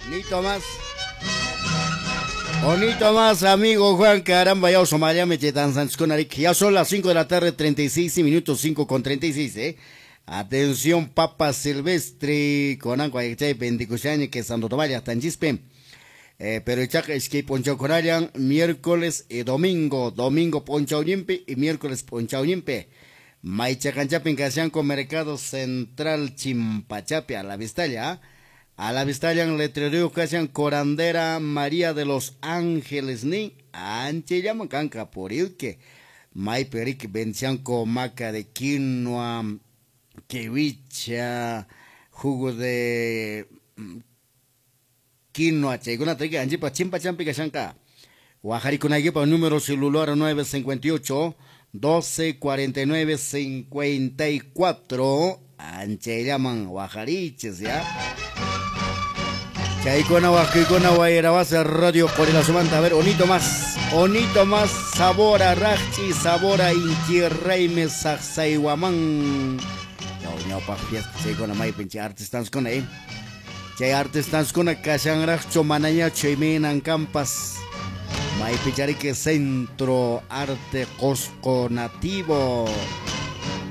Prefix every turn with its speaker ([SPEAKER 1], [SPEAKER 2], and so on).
[SPEAKER 1] Bonito más. Bonito más, amigo Juan, caramba, ya Somalia me chetan con ya son las 5 de la tarde, 36 minutos, 5 con 36, Atención, papa silvestre, con agua y chay, pendicuchaña, que Santo Tomaya, tan chispe. Pero el chaca es que ponchao corayan miércoles y domingo, domingo ponchao ñimpe y miércoles ponchao ñimpe. Maichacanchapen Casianco Mercado Central Chimpachape a la Vistalla. A la Vistalla en letrero Casian Corandera María de los Ángeles ni anche llaman canca por el que Mai Peric Bencianco Maca de quinoa, quevicha, jugo de quinoa, cheguna triga anjipa Chimpachampi Casianca. Guajari con número celular 958 1249-54. Anche llaman guajariches, ya. Chaicona, Huaquicona, Guayarabasa, Radio por la Sumanta. A ver, onito más, sabor a rachi, sabor a inquirreime, saxaihuamán. Ñau, pa fiesta, chaicona, may pinche artistans con ahí. Chay artistans con a casangracho, manaya, chaimenan campas. May Picharique Centro Arte Cosco Nativo.